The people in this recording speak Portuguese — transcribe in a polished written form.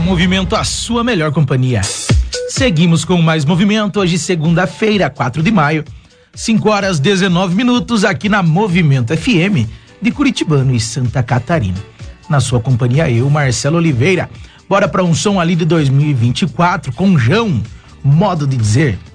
Movimento, a sua melhor companhia. Seguimos com mais movimento, hoje segunda-feira, 4 de maio, 5h19, aqui na Movimento FM de Curitibano e Santa Catarina. Na sua companhia, eu, Marcelo Oliveira. Bora para um som ali de 2024 com João, modo de dizer.